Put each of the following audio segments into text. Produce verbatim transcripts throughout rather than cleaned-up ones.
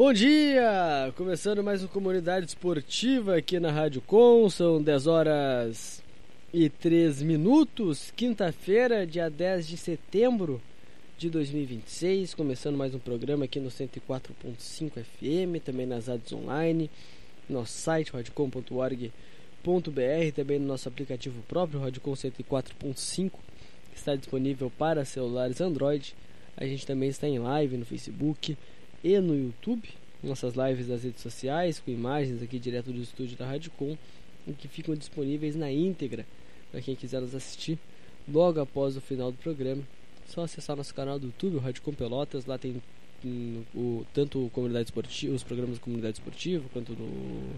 Bom dia! Começando mais uma Comunidade Esportiva aqui na Rádio Com, são dez horas e três minutos, quinta-feira, dia dez de setembro de dois mil e vinte e seis, começando mais um programa aqui no cento e quatro ponto cinco F M, também nas rádios online, nosso site radiocom ponto org ponto b r, também no nosso aplicativo próprio, Radiocom cento e quatro ponto cinco, que está disponível para celulares Android. A gente também está em live no Facebook e no YouTube, nossas lives das redes sociais, com imagens aqui direto do estúdio da Rádio Com, que ficam disponíveis na íntegra para quem quiser nos assistir logo após o final do programa. Só acessar nosso canal do YouTube, o Rádio Com Pelotas. Lá tem hum, o, tanto o Comunidade Esportiva, os programas da Comunidade Esportiva, quanto do,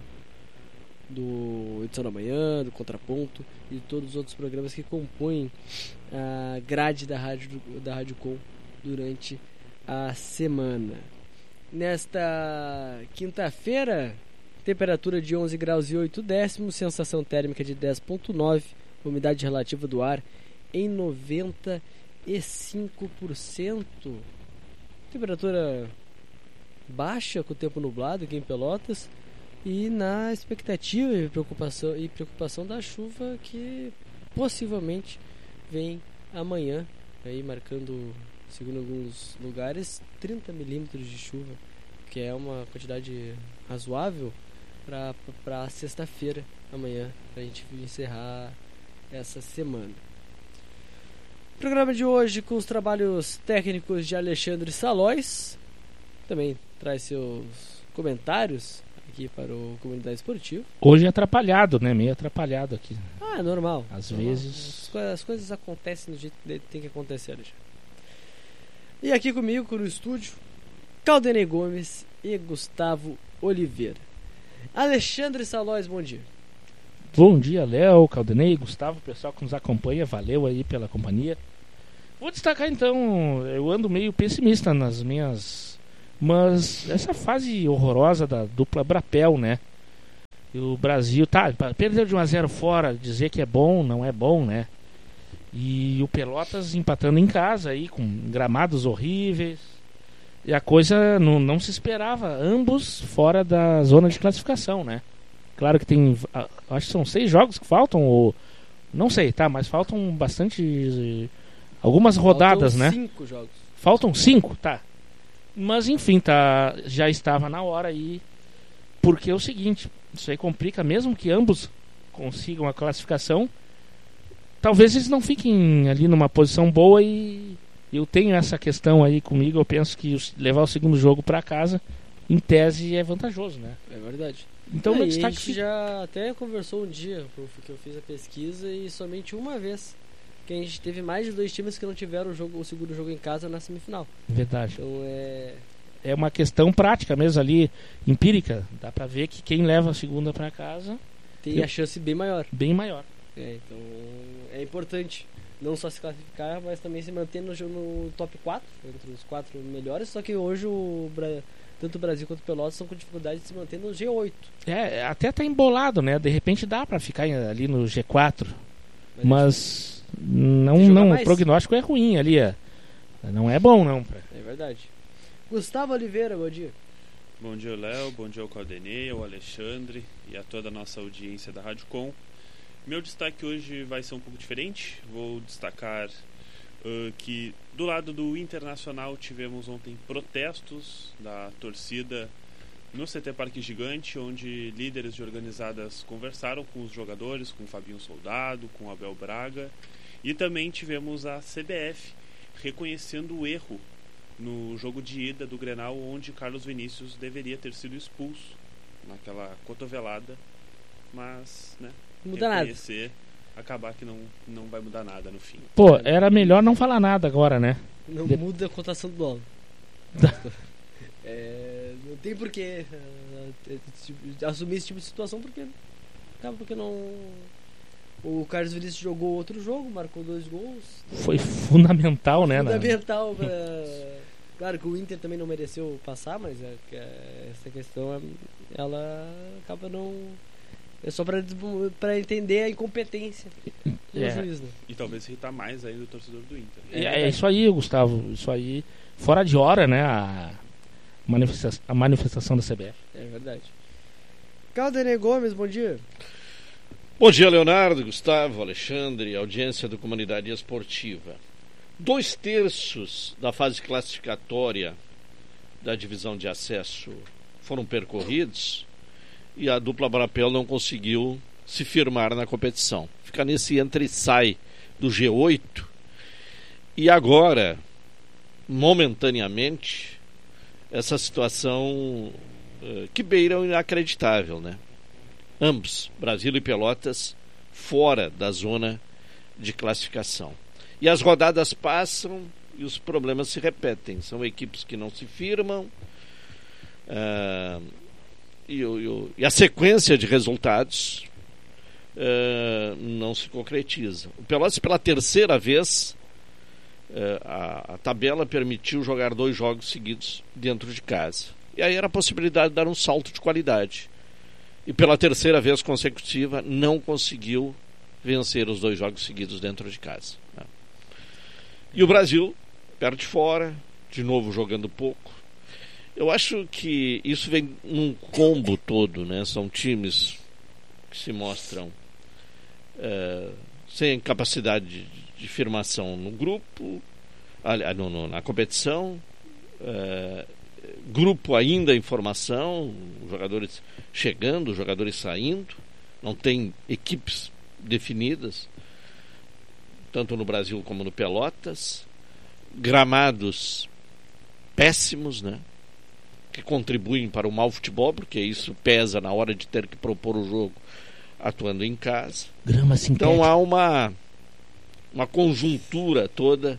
do Edição da Manhã, do Contraponto e todos os outros programas que compõem a grade da Rádio, da Rádio Com durante a semana. Nesta quinta-feira, temperatura de onze graus e oito décimos, sensação térmica de dez vírgula nove, umidade relativa do ar em noventa e cinco por cento. Temperatura baixa, com o tempo nublado aqui em Pelotas, e na expectativa e preocupação, e preocupação da chuva que possivelmente vem amanhã, aí marcando, segundo alguns lugares, trinta milímetros de chuva, que é uma quantidade razoável para sexta-feira, amanhã, para a gente encerrar essa semana. Programa de hoje com os trabalhos técnicos de Alexandre Salóis, também traz seus comentários aqui para o Comunidade Esportiva. Hoje é atrapalhado, né? Meio atrapalhado aqui. Ah, é normal. Às normal. vezes... As, as coisas acontecem do jeito que tem que acontecer, Alexandre. E aqui comigo no estúdio, Caldenei Gomes e Gustavo Oliveira. Alexandre Salóis, bom dia. Bom dia, Léo, Caldenei, Gustavo, pessoal que nos acompanha, valeu aí pela companhia. Vou destacar então, eu ando meio pessimista nas minhas... Mas essa fase horrorosa da dupla Brapel, né? E o Brasil, tá, perdeu de um a zero fora, dizer que é bom, não é bom, né? E o Pelotas empatando em casa aí, com gramados horríveis. E a coisa não, não se esperava, ambos fora da zona de classificação, né? Claro que tem, acho que são seis jogos que faltam, ou não sei, tá? Mas faltam bastante, algumas rodadas, faltam né? Cinco jogos. Faltam cinco, tá? Mas enfim, tá, já estava na hora aí, porque é o seguinte, isso aí complica, mesmo que ambos consigam a classificação, talvez eles não fiquem ali numa posição boa, e eu tenho essa questão aí comigo. Eu penso que levar o segundo jogo para casa, em tese, é vantajoso, né? É verdade. Então, é, meu a destaque gente fica... já até conversou um dia, que eu fiz a pesquisa, e somente uma vez que a gente teve mais de dois times que não tiveram o, jogo, o segundo jogo em casa na semifinal. Verdade. Então é... É uma questão prática mesmo ali, empírica. Dá pra ver que quem leva a segunda pra casa... tem eu... a chance bem maior. Bem maior. É, então é importante não só se classificar, mas também se manter no, no top quatro, entre os quatro melhores. Só que hoje o Bra... tanto o Brasil quanto o Pelotas estão com dificuldade de se manter no G oito. É, até tá embolado, né? De repente dá pra ficar ali no G quatro. Mas, mas não, não, o prognóstico é ruim ali. É. Não é bom, não. É verdade. Gustavo Oliveira, bom dia. Bom dia, Léo. Bom dia ao Caldenei, ao Alexandre e a toda a nossa audiência da Rádio Com. Meu destaque hoje vai ser um pouco diferente. Vou destacar uh, que do lado do Internacional tivemos ontem protestos da torcida no C T Parque Gigante, onde líderes de organizadas conversaram com os jogadores, com o Fabinho Soldado, com o Abel Braga, e também tivemos a C B F reconhecendo o erro no jogo de ida do Grenal, onde Carlos Vinícius deveria ter sido expulso naquela cotovelada, mas, né, muda reconhecer, nada. Acabar que não, não vai mudar nada no fim. Pô, era melhor não falar nada agora, né? Não de... muda a cotação do dólar. é, não tem porquê uh, assumir esse tipo de situação, porque acaba porque não... O Carlos Vinícius jogou outro jogo, marcou dois gols. Foi fundamental, né? Fundamental pra... Claro que o Inter também não mereceu passar, mas é, é, essa questão, ela acaba não... É só pra, pra entender a incompetência do é. juiz, né? E talvez irritar mais ainda o torcedor do Inter. É, é isso aí, Gustavo. Isso aí, fora de hora, né? A, manifesta- a manifestação da C B F. É verdade. Caldenei Gomes, bom dia. Bom dia, Leonardo, Gustavo, Alexandre, audiência do Comunidade Esportiva. Dois terços da fase classificatória da divisão de acesso foram percorridos e a dupla Brapel não conseguiu se firmar na competição. Fica nesse entra e sai do G oito e agora, momentaneamente, essa situação uh, que beira o inacreditável, né? Ambos, Brasil e Pelotas, fora da zona de classificação. E as rodadas passam e os problemas se repetem. São equipes que não se firmam uh, e, e, e a sequência de resultados uh, não se concretiza. O Pelotas, pela terceira vez, uh, a, a tabela permitiu jogar dois jogos seguidos dentro de casa. E aí era a possibilidade de dar um salto de qualidade. E pela terceira vez consecutiva não conseguiu vencer os dois jogos seguidos dentro de casa. Né? E o Brasil perde fora, de novo jogando pouco. Eu acho que isso vem num combo todo, né? São times que se mostram é, sem capacidade de, de firmação no grupo, no, no, na competição, é, grupo ainda em formação, jogadores chegando, jogadores saindo, não tem equipes definidas, tanto no Brasil como no Pelotas, gramados péssimos, né, que contribuem para o mau futebol, porque isso pesa na hora de ter que propor o jogo atuando em casa. Grama sintética. Então há uma, uma conjuntura toda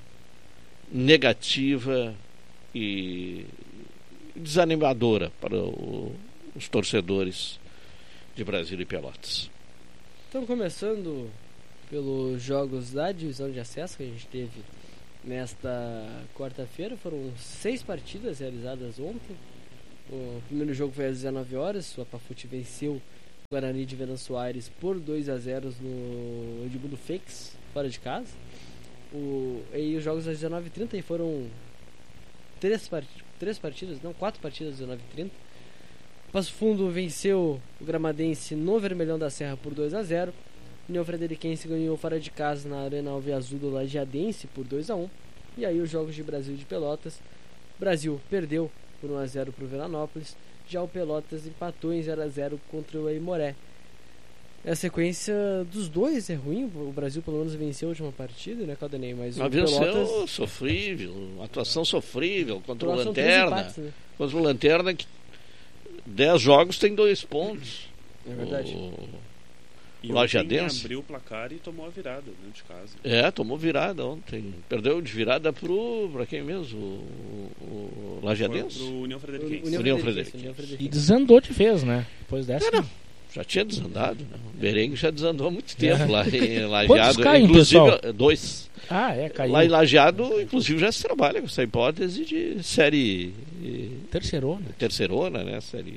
negativa e desanimadora para o, os torcedores de Brasil e Pelotas. Então, começando pelos jogos da divisão de acesso que a gente teve nesta quarta-feira, foram seis partidas realizadas ontem. O primeiro jogo foi às dezenove horas, o Apafute venceu o Guarani de Venâncio Aires por dois a zero no Edmundo Feix, fora de casa. O, e os jogos às dezenove e trinta foram três, part, três partidas, não, quatro partidas às dezenove e trinta. Passo Fundo venceu o Gramadense no Vermelhão da Serra por dois a zero. União Frederiquense ganhou fora de casa na Arena Alveazul do Lajeadense por dois a um. E aí os jogos de Brasil e de Pelotas. Brasil perdeu por um a zero para o Veranópolis. Já o Pelotas empatou em zero a zero contra o Aimoré. A sequência dos dois é ruim. O Brasil pelo menos venceu a última partida, né, Caldenei? Mas Mas o venceu Pelotas... sofrível, atuação sofrível contra o São três Lanterna. empates, né? Contra o Lanterna, que dez jogos tem dois pontos. É verdade. O... E Lajeadense abriu o placar e tomou a virada dentro de casa. É, tomou virada ontem. Perdeu de virada pro, pra quem mesmo? O, o, o Lajeadense? Foi pro União Frederiquense. União União Frederiquense, Frederiquense. União E Frederiquense. desandou de vez, né? Depois dessa. É, não. Já tinha desandado, né? O Berengue já desandou há muito tempo lá em Lajeado. Quantos caem, inclusive, pessoal? dois. Ah, é, caiu. Lá em Lajeado, inclusive, já se trabalha com essa hipótese de série Terceirona. terceirona, né? Série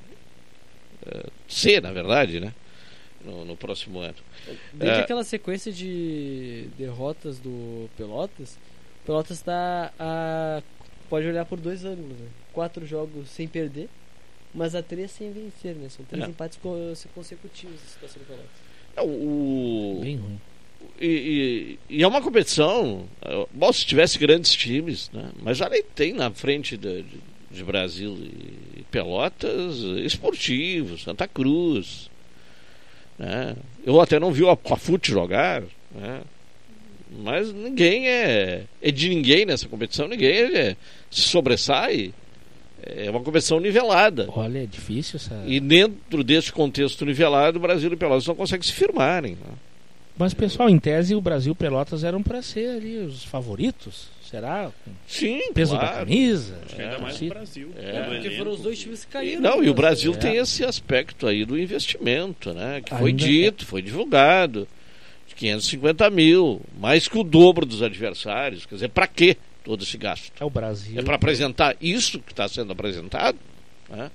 uh, C, na verdade, né? No, no próximo ano. Desde É. aquela sequência de derrotas do Pelotas, o Pelotas está a... pode olhar por dois ângulos, né? Quatro jogos sem perder, mas a três sem vencer, né? São três É. empates co- consecutivos na situação do Pelotas. É, o, Bem ruim. e, e, e é uma competição. Bom, se tivesse grandes times, né? Mas já nem tem na frente de, de, de Brasil e Pelotas esportivos, Santa Cruz. Né? Eu até não vi o Apafute jogar, né? Mas ninguém é, é de ninguém nessa competição, ninguém é, se sobressai. É uma competição nivelada. Olha, é difícil essa. E dentro desse contexto nivelado, o Brasil e Pelotas não conseguem se firmarem. Né? Mas, pessoal, em tese, o Brasil e Pelotas eram para ser ali os favoritos. Será? Com Sim, peso claro. da camisa? Acho que ainda É, mais sim. no Brasil. É, pelo Porque elenco. foram os dois times que E, caíram. não, e o Brasil É. tem esse aspecto aí do investimento, né? Que foi Ainda dito, foi divulgado. De quinhentos e cinquenta mil, mais que o dobro dos adversários. Quer dizer, para quê todo esse gasto? É o Brasil. É para apresentar isso que está sendo apresentado? Né?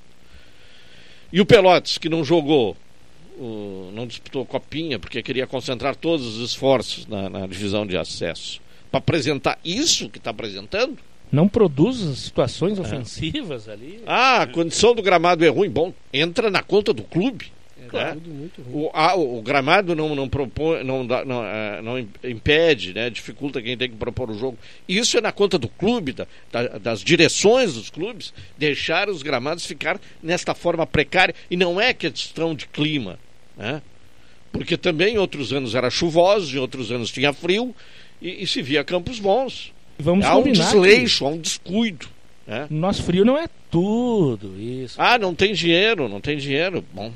E o Pelotas, que não jogou, o- não disputou Copinha, porque queria concentrar todos os esforços na, na divisão de acesso, para apresentar isso que está apresentando, não produz situações ofensivas ali. Ah, a condição do gramado é ruim. Bom, entra na conta do clube. É Né? tudo muito ruim. O, a, o gramado não, não, propõe, não, dá, não, uh, não impede, né? Dificulta quem tem que propor o jogo. Isso é na conta do clube, da, da, das direções dos clubes, deixar os gramados ficar nesta forma precária. E não é questão de clima, né? Porque também em outros anos era chuvoso, em outros anos tinha frio e, e se via campos bons. Vamos há um combinar desleixo, que há um descuido. Né? nosso frio não é tudo isso. Ah, não tem dinheiro, não tem dinheiro. Bom,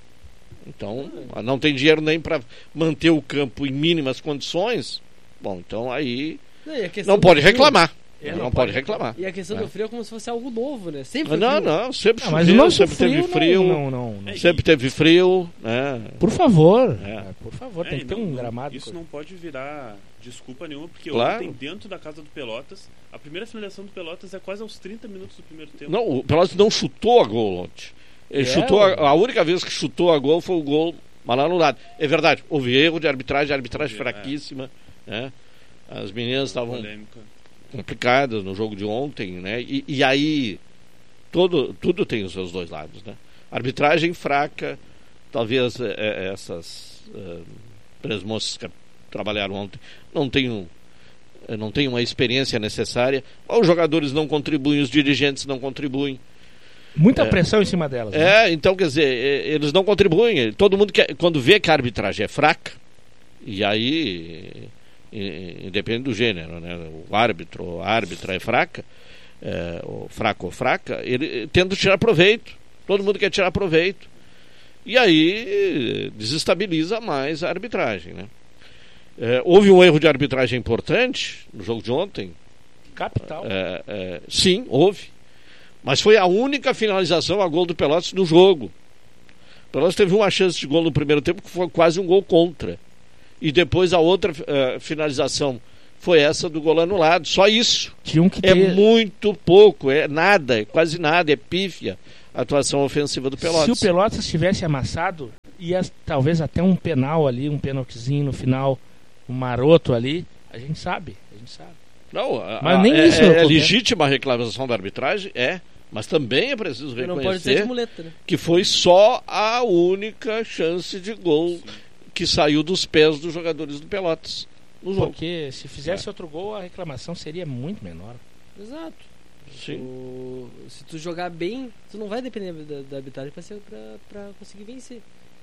então não tem dinheiro nem para manter o campo em mínimas condições. Bom, então aí Não, e a questão não pode do frio- reclamar. É, não, não pode reclamar. E a questão É. do frio é como se fosse algo novo, né? Sempre Não, foi não, frio. não, sempre Ah, mas o choveu, nosso sempre frio, teve frio, não, não, não, não. sempre teve frio, né? Por favor, É. ah, por favor, É, tem e que ter não- um não- gramado. Isso não pode virar desculpa nenhuma, porque Claro. ontem, dentro da casa do Pelotas, a primeira finalização do Pelotas é quase aos trinta minutos do primeiro tempo. Não, o Pelotas não chutou a gol ontem. Ele É, chutou a, o- a única vez que chutou a gol foi o gol mal anulado. É verdade, houve erro de arbitragem, arbitragem Houve, é. fraquíssima, né? As meninas estavam Polêmica. complicadas no jogo de ontem, né? E, e aí todo, tudo tem os seus dois lados, né? Arbitragem fraca, talvez é, é, essas é, três moças que trabalharam ontem não tenham é, não tenham a experiência necessária. Os jogadores não contribuem, os dirigentes não contribuem. Muita É. pressão em cima delas. né? É, então quer dizer, é, eles não contribuem. Todo mundo quer, quando vê que a arbitragem é fraca, e aí e- independe do gênero, né? O árbitro ou a árbitra é fraca, é, ou fraco ou fraca, ele tenta tirar proveito. Todo mundo quer tirar proveito. E aí desestabiliza mais a arbitragem, né? É, houve um erro de arbitragem importante no jogo de ontem. Capital. É, é, sim, houve. Mas foi a única finalização a gol do Pelotas no jogo. O Pelotas teve uma chance de gol no primeiro tempo que foi quase um gol contra. E depois a outra uh, finalização foi essa do gol anulado. Só isso. Tinham que É ter. muito pouco, é nada, é quase nada, é pífia a atuação ofensiva do Pelotas. Se o Pelotas tivesse amassado, ia talvez até um penal ali, um pênaltizinho no final, um maroto ali. A gente sabe, a gente sabe. Não, a- Mas a- nem é, isso é, é acontece. legítima a reclamação da arbitragem, é. Mas também é preciso Porque não pode ser de reconhecer muleta, né? que foi só a única chance de gol que saiu dos pés dos jogadores do Pelotas no jogo. Porque se fizesse outro gol, a reclamação seria muito menor. Exato. Sim. O- se tu jogar bem, tu não vai depender da, da arbitragem pra, ser, pra, pra conseguir vencer.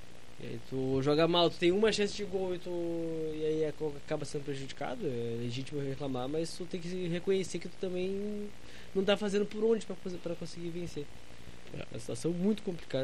E aí tu joga mal, tu tem uma chance de gol e tu e aí é, acaba sendo prejudicado, é legítimo reclamar, mas tu tem que reconhecer que tu também não tá fazendo por onde pra, pra conseguir vencer. É uma situação muito complicada.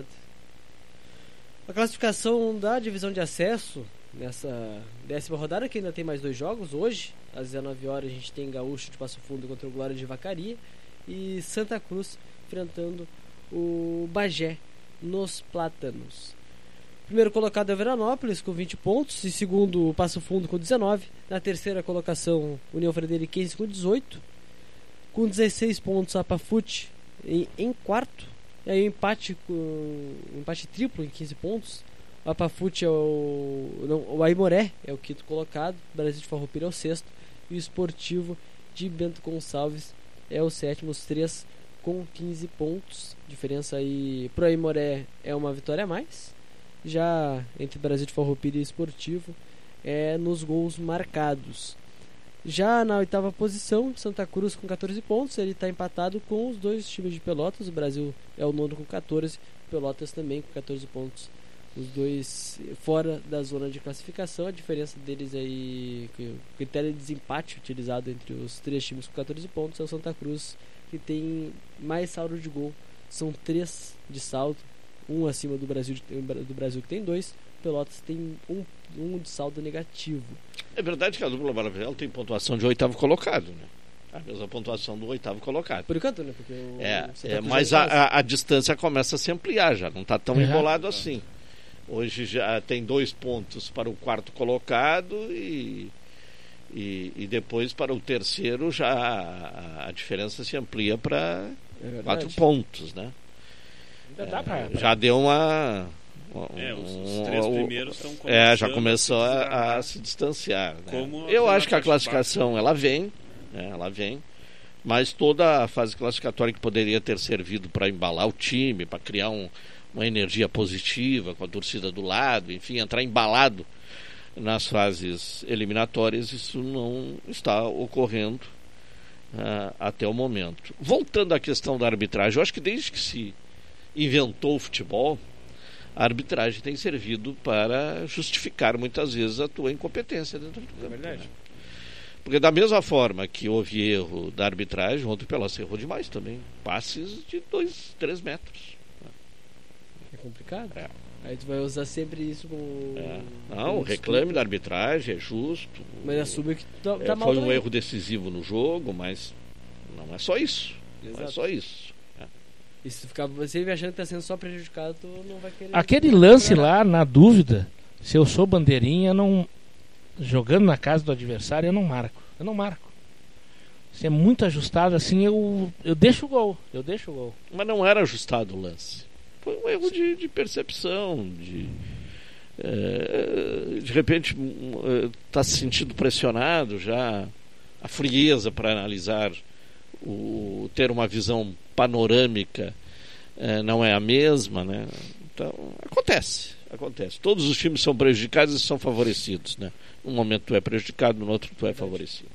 A classificação da divisão de acesso nessa décima rodada, que ainda tem mais dois jogos. Hoje, às dezenove horas, a gente tem Gaúcho de Passo Fundo contra o Glória de Vacaria e Santa Cruz enfrentando o Bagé nos Plátanos. Primeiro colocado é o Veranópolis com vinte pontos e segundo o Passo Fundo com dezenove. Na terceira colocação, União Frederiquense com dezoito. Com dezesseis pontos, a Pafute em, em quarto. E aí o empate, com, um empate triplo em quinze pontos. O Apafute é o. Não, o Aimoré é o quinto colocado. O Brasil de Farroupilha é o sexto. E o Esportivo de Bento Gonçalves é o sétimo, os três com quinze pontos. Diferença aí pro Aimoré é uma vitória a mais. Já entre Brasil de Farroupilha e Esportivo é nos gols marcados. Já na oitava posição, Santa Cruz com catorze pontos. Ele está empatado com os dois times de Pelotas. O Brasil é o nono com catorze, Pelotas também com catorze pontos. Os dois fora da zona de classificação. A diferença deles aí, o critério de desempate utilizado entre os três times com catorze pontos é o Santa Cruz, que tem mais saldo de gol. São três de saldo, um acima do Brasil, do Brasil que tem dois. Pelotas tem um, um de saldo negativo. É verdade que a dupla Maravilhosa tem pontuação de oitavo colocado, né? A mesma pontuação do oitavo colocado. Por enquanto, né? Porque o É, Santa é, Cruz mas já a, a, a distância começa a se ampliar, já não está tão É. embolado assim. Hoje já tem dois pontos para o quarto colocado e, e, e depois para o terceiro já a, a diferença se amplia para é verdade. quatro pontos, né? Ainda dá pra, pra- Já deu uma... É, os, os um- três um- primeiros estão começando É, já começou a se a, a desgarrar. se distanciar. Né? Como Eu na acho que a parte de classificação ela vem, né, ela vem, Mas toda a fase classificatória que poderia ter servido para embalar o time, para criar um, uma energia positiva com a torcida do lado, enfim, entrar embalado nas fases eliminatórias, isso não está ocorrendo uh, até o momento. Voltando à questão da arbitragem, eu acho que desde que se inventou o futebol, a arbitragem tem servido para justificar muitas vezes a tua incompetência dentro do campo. É verdade. Né? Porque da mesma forma que houve erro da arbitragem, ontem o Pelotas errou demais também. Passes de dois, três metros. É complicado. É. Aí tu vai usar sempre isso como... É. Não, o reclame da arbitragem é justo. Mas assume que tá, é, tá mal. Foi um também. erro decisivo no jogo, mas não é só isso. Exato. Não é só isso. É. E se tu ficar sempre achando que tá sendo só prejudicado, tu não vai querer... Aquele lance lá, na dúvida, se eu sou bandeirinha, não... jogando na casa do adversário, eu não marco. Eu não marco. Se é muito ajustado assim, eu, eu deixo o gol. Eu deixo o gol. Mas não era ajustado o lance. Foi um erro de, de percepção, de... É, de repente está se sentindo pressionado já, a frieza para analisar, o, ter uma visão panorâmica é, não é a mesma, né? Então acontece, acontece. Todos os times são prejudicados e são favorecidos, né? Num momento tu é prejudicado, no outro tu é favorecido.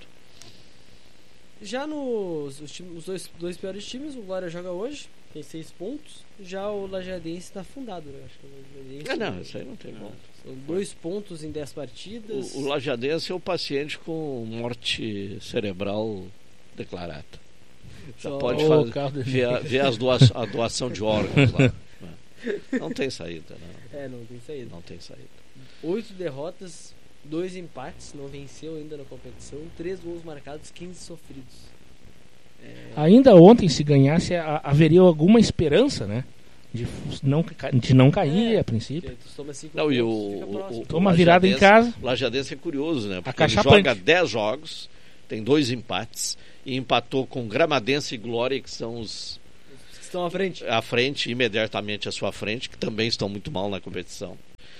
Já nos os, time, os dois, dois piores times, o Glória joga hoje, tem seis pontos. Já o Lajadense está afundado, né? Acho que o Lajadense, é, não, isso aí não tem volta. São dois pontos em dez partidas. O, o Lajadense é o paciente com morte cerebral declarada. Já Só pode o fazer, ver, ver as doa, a doação de órgãos lá. Não tem saída, não. É, não tem saída. Não tem saída. Oito derrotas, dois empates, não venceu ainda na competição, três gols marcados, quinze sofridos. É... Ainda ontem, se ganhasse, a, haveria alguma esperança, né? De não, de não cair é, a princípio. Toma cinco não, pontos, e o, o, o, toma virada em casa. O Lajadense é curioso, né? Porque a ele joga dez jogos, tem dois empates, e empatou com Gramadense e Glória, que são os que estão à frente. À frente, imediatamente à sua frente, que também estão muito mal na competição.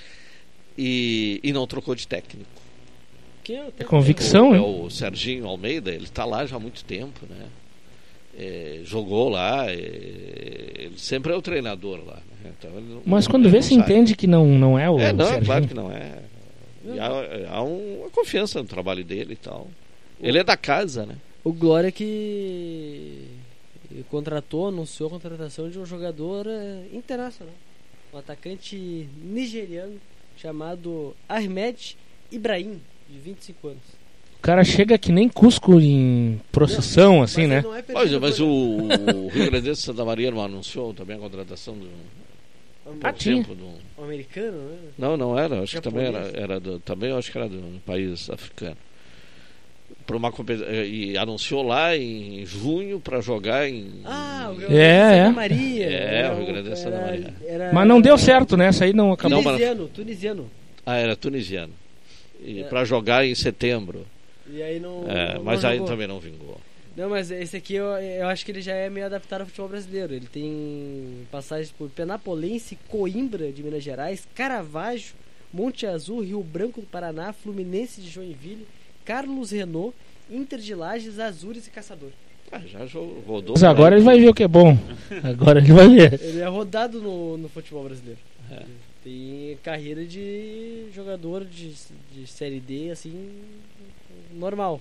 E, e não trocou de técnico. Que é, é convicção, o, hein? É o Serginho Almeida, ele está lá já há muito tempo, né? É, jogou lá, é, ele sempre é o treinador lá. Né? Então, ele não, Mas quando ele vê, não se sabe. entende que não, não é o É, não, Serginho. claro que não é. E há, há um, uma confiança no trabalho dele e tal. Ele é da casa, né? O Glória que contratou, anunciou a contratação de um jogador internacional, um atacante nigeriano chamado Ahmed Ibrahim, de vinte e cinco anos. O cara chega que nem Cusco em procissão, não, assim, né? Não é mas mas o, o Rio Grande de Santa Maria não anunciou também a contratação do... Ah, tempo do... O americano, né? Não, não era. Acho Japonês. que também era, era do, também eu acho que era de um país africano. Para uma e anunciou lá em junho para jogar em. Ah, o Rio Grande de Santa Maria. É, o Rio Grande de Santa Maria. Era... Mas não deu certo, né? Essa aí não acabou. Tunisiano, tunisiano. Ah, era tunisiano. E é. para jogar em setembro. E aí não. É, não mas não aí jogou. também não vingou. Não, mas esse aqui eu, eu acho que ele já é meio adaptado ao futebol brasileiro. Ele tem passagens por Penapolense, Coimbra de Minas Gerais, Caravaggio, Monte Azul, Rio Branco do Paraná, Fluminense de Joinville, Carlos Renault, Inter de Lages, Azures e Caçador. Ah, já jogou, rodou. Mas agora ele vai ver o que é bom. Agora ele vai ver. Ele é rodado no, no futebol brasileiro. É. Tem carreira de jogador de, de Série D, assim, normal.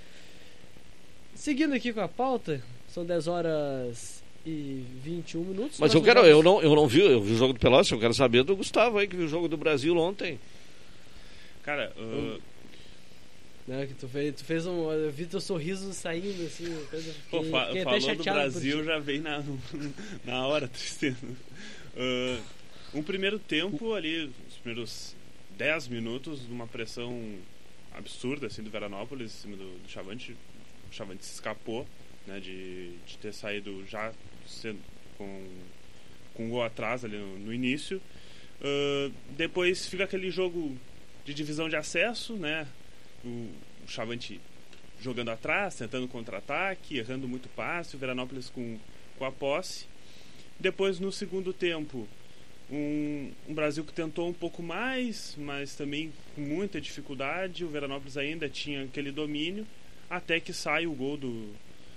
Seguindo aqui com a pauta, são dez horas e vinte e um minutos. Mas eu quero, eu não, eu não vi, eu vi o jogo do Pelotas, eu quero saber do Gustavo aí, que viu o jogo do Brasil ontem. Cara, uh... não, que tu fez, tu fez um. Eu vi teu sorriso saindo, assim, coisa. Pô, fiquei, fa fiquei falou até do chateado Brasil, já vem na, na hora, tristeza. Uh, um primeiro tempo ali, os primeiros dez minutos, numa pressão absurda, assim, do Veranópolis, em cima do, do Chavante. O Chavante se escapou, né, de, de ter saído já sendo, com, com um gol atrás ali no, no início. Uh, depois fica aquele jogo de divisão de acesso, né? O, o Chavante jogando atrás, tentando contra-ataque, errando muito passe, o Veranópolis com, com a posse. Depois, no segundo tempo, um, um Brasil que tentou um pouco mais, mas também com muita dificuldade. O Veranópolis ainda tinha aquele domínio, até que sai o gol do,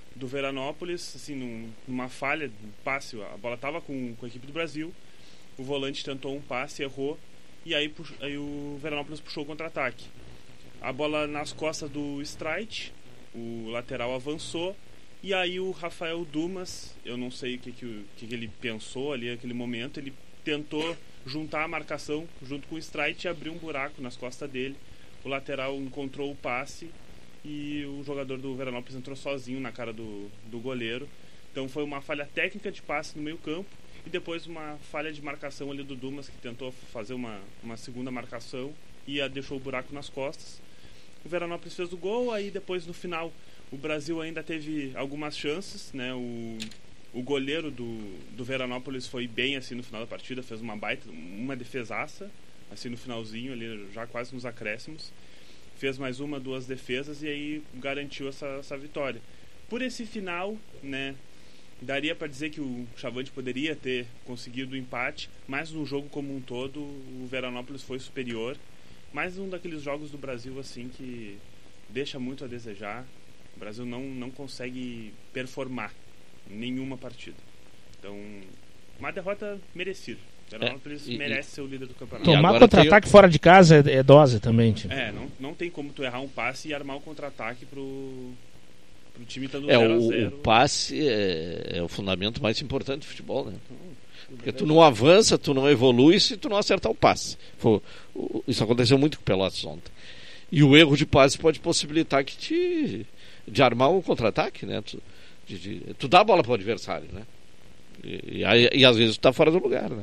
do Veranópolis, assim, num, numa falha, um passe, a bola estava com, com a equipe do Brasil, o volante tentou um passe, errou, e aí, pux, aí o Veranópolis puxou o contra-ataque. A bola nas costas do Streit, o lateral avançou, e aí o Rafael Dumas, eu não sei o que, que, o que, que ele pensou ali naquele momento, ele tentou juntar a marcação junto com o Streit e abrir um buraco nas costas dele. O lateral encontrou o passe e o jogador do Veranópolis entrou sozinho na cara do, do goleiro. Então foi uma falha técnica de passe no meio campo e depois uma falha de marcação ali do Dumas, que tentou fazer uma, uma segunda marcação e a deixou o buraco nas costas. O Veranópolis fez o gol, aí depois no final o Brasil ainda teve algumas chances, né? O, o goleiro do, do Veranópolis foi bem assim no final da partida, fez uma baita, uma defesaça assim no finalzinho, ali já quase nos acréscimos. Fez mais uma, duas defesas e aí garantiu essa, essa vitória. Por esse final, né, daria para dizer que o Chavante poderia ter conseguido o empate, mas no jogo como um todo o Veranópolis foi superior. Mais um daqueles jogos do Brasil assim que deixa muito a desejar. O Brasil não, não consegue performar em nenhuma partida. Então, uma derrota merecida. O Veranópolis é, e, merece e, ser o líder do campeonato. Tomar contra-ataque eu... fora de casa é, é dose também, tipo. É, não, não tem como tu errar um passe e armar o contra-ataque pro, pro time estando é, zero a zero. O passe é, é o fundamento mais importante do futebol, né? Porque tu não avança, tu não evolui se tu não acertar o passe. Foi, isso aconteceu muito com o Pelotas ontem. E o erro de passe pode possibilitar que te de armar um contra-ataque, né? Tu, de, de, tu dá a bola pro adversário, né? E, e, e às vezes tu tá fora do lugar, né?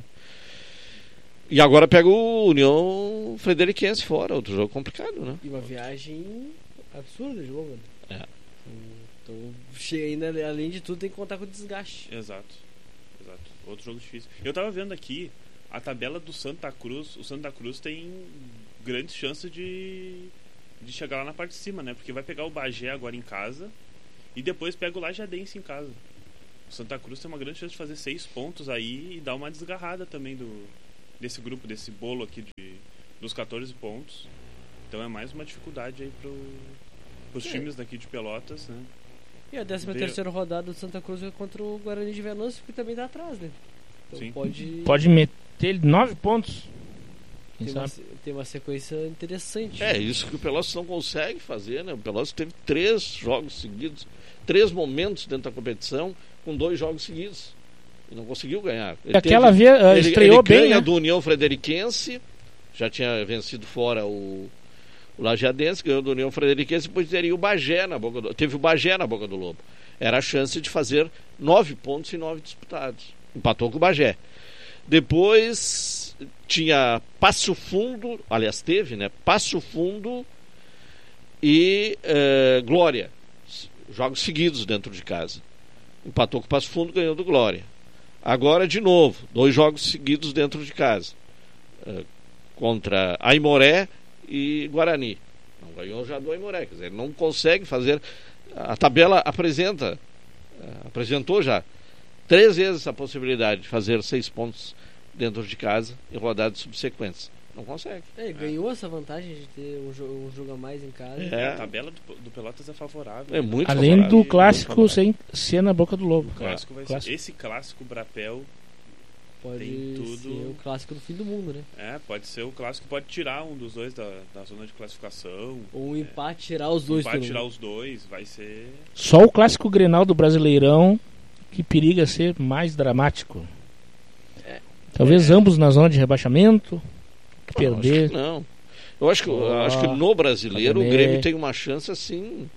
E agora pega o União Frederiquense fora, outro jogo complicado, né? E uma viagem absurda de jogo, né? É. Então, chega ainda, além de tudo, tem que contar com o desgaste. Exato. Exato. Outro jogo difícil. Eu tava vendo aqui a tabela do Santa Cruz. O Santa Cruz tem grandes chances de, de chegar lá na parte de cima, né? Porque vai pegar o Bagé agora em casa e depois pega o Lajadense em casa. O Santa Cruz tem uma grande chance de fazer seis pontos aí e dar uma desgarrada também do, desse grupo, desse bolo aqui de, dos catorze pontos. Então é mais uma dificuldade aí pro, pros é. times daqui de Pelotas, né? E a décima terceira rodada do Santa Cruz é contra o Guarani de Venâncio, que também tá atrás, né? Então Sim. pode... Pode meter nove pontos. Tem uma, tem uma sequência interessante. É, isso que o Pelotas não consegue fazer, né? O Pelotas teve três jogos seguidos, três momentos dentro da competição, com dois jogos seguidos. E não conseguiu ganhar. Ele Aquela teve, vez uh, ele, estreou ele bem, ganha né? do União Frederiquense, já tinha vencido fora o, o Lajadense, ganhou do União Frederiquense, depois teria o Bagé na boca do, teve o Bagé na boca do Lobo. Era a chance de fazer nove pontos em nove disputados. Empatou com o Bagé. Depois tinha Passo Fundo, aliás teve, né? Passo Fundo e uh, Glória. Jogos seguidos dentro de casa. Empatou com o Passo Fundo, ganhou do Glória. Agora de novo, dois jogos seguidos dentro de casa. Uh, contra Aimoré e Guarani. Não ganhou já do Aimoré, quer dizer, ele não consegue fazer. A tabela apresenta, uh, apresentou já três vezes a possibilidade de fazer seis pontos dentro de casa em rodadas subsequentes. Não consegue. É, ele ganhou essa vantagem de ter um jogo, um jogo a mais em casa. É. A tabela do, do Pelotas é favorável. É muito Além favorável. do clássico sem ser na boca do Lobo. O clássico vai clássico. Ser, esse clássico Brapel pode tem tudo... ser o clássico do fim do mundo, né? É, pode ser o clássico, pode tirar um dos dois da, da zona de classificação. Ou um é. empate tirar os dois. Um empate tirar os dois, vai ser... Só o clássico Grenal do Brasileirão que periga ser mais dramático. É. Talvez é. ambos na zona de rebaixamento. Que não, perder. acho que não. Eu acho que, oh, eu acho que no brasileiro cadê? o Grêmio tem uma chance assim.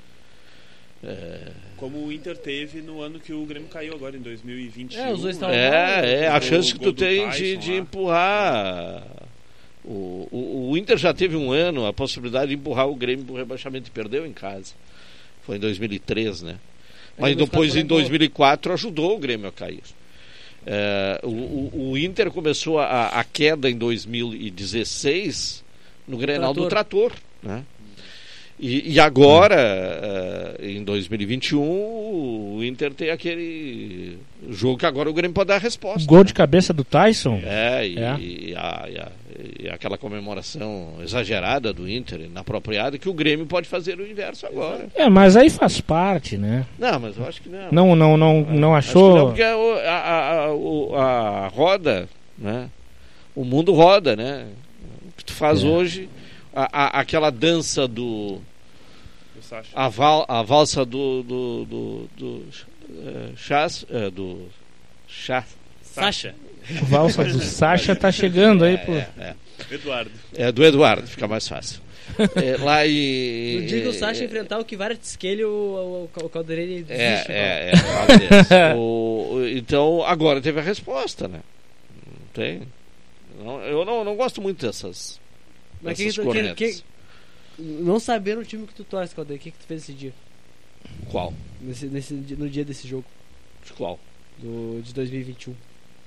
É... Como o Inter teve no ano que o Grêmio caiu agora, em dois mil e vinte e um. É, os dois estavam É, mal, é a o chance que gol tu do tem Tyson de, de lá. empurrar. O, o, o Inter já teve um ano a possibilidade de empurrar o Grêmio para o rebaixamento e perdeu em casa. Foi em dois mil e três, né? Mas depois em dois mil e quatro ajudou o Grêmio a cair. É, o, o, o Inter começou a, a queda em dois mil e dezesseis no Grenal do Trator, né? E, e agora, uh, em dois mil e vinte e um, o Inter tem aquele jogo que agora o Grêmio pode dar a resposta. Gol né? de cabeça do Tyson. É, e, É. e, a, e, a, e que é aquela comemoração exagerada do Inter, inapropriada, que o Grêmio pode fazer o inverso agora. É, mas aí faz parte, né? Não, mas eu acho que não. Não, não, não, não achou... Acho que não, porque a, a, a, o- a roda, né? O mundo roda, né? O que tu faz É. hoje, a, a- aquela dança do... O Sacha. A, val, a valsa do... do, do, do eh, chás, eh, do chá. Sacha. A valsa do Sacha tá chegando aí, pô. É, é, Eduardo. é do Eduardo, fica mais fácil. É, lá em... No dia que o Sacha enfrentar o Kvaratskhelia, o, o, o Calderani desiste. É, então. é, é, talvez. o, o- então, agora teve a resposta, né? Não tem. Não, eu não, não gosto muito dessas, Mas dessas que, que, cornetas. que, não saber o time que tu torce, Calderani, o que, que tu fez esse dia? Qual? Nesse, nesse, no dia desse jogo, De qual? do, de dois mil e vinte e um.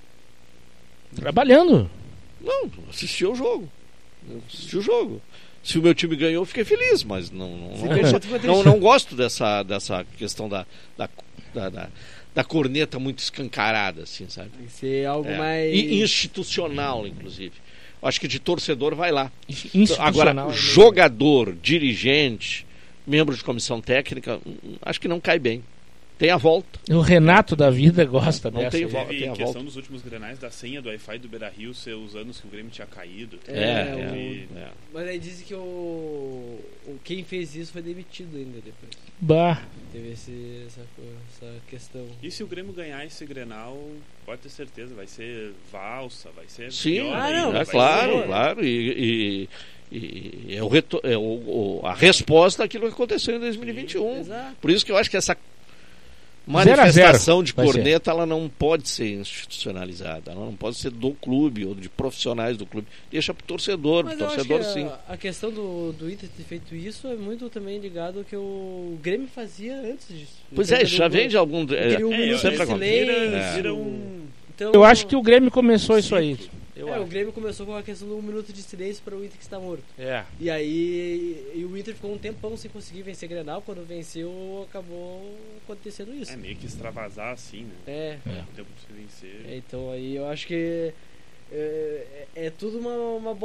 Trabalhando. Não, assisti o jogo. Eu assisti o jogo. Se o meu time ganhou, eu fiquei feliz, mas não, não, Se não, perdeu, não, tu ficou não, triste. não gosto dessa, dessa questão da, da, da, da, da corneta muito escancarada, assim, sabe? Tem que ser algo É. mais... E institucional, inclusive. Eu acho que de torcedor vai lá. Institucional. Agora, é mesmo. jogador, dirigente, membro de comissão técnica, hum, acho que não cai bem. Tem a volta. O Renato da vida gosta Não dessa. tem aí. volta. Teve a questão volta. dos últimos Grenais da senha do Wi-Fi do Beira-Rio ser os anos que o Grêmio tinha caído. É, É, o- é, é. Mas aí dizem que o, o quem fez isso foi demitido ainda depois. Bah. Teve esse, essa, co- essa questão. E se o Grêmio ganhar esse Grenal, pode ter certeza, vai ser valsa, vai ser Sim, pior Ah, ainda, não, é vai claro, ser- claro. E, e- e é, o reto- é o- o- a resposta àquilo que aconteceu em dois mil e vinte e um. Exato. Por isso que eu acho que essa Zero a zero manifestação de vai ser. corneta ela não pode ser institucionalizada, ela não pode ser do clube ou de profissionais do clube. Deixa pro torcedor, pro Mas eu acho torcedor que sim. a, a questão do, do Inter ter feito isso é muito também ligado ao que o Grêmio fazia antes disso. Pois é, Então, já do- vem de algum. É, Aquele um É, minuto sempre de acontece. silêncio. vira, É. vira um... Então, Eu acho que o Grêmio começou isso aí. Eu é, acho. o Grêmio começou com a questão do um minuto de silêncio para o Inter que está morto. É. E aí e o Inter ficou um tempão sem conseguir vencer Grenal. Quando venceu, acabou acontecendo isso. É meio que extravasar assim, né? É, O tempo pra você vencer. é, então aí eu acho que é, é tudo uma, uma